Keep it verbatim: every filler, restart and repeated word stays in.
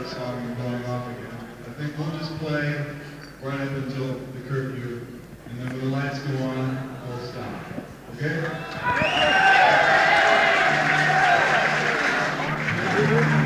that song and going off again. I think we'll just play right up until the curfew, and then when the lights go on, we'll stop. Okay?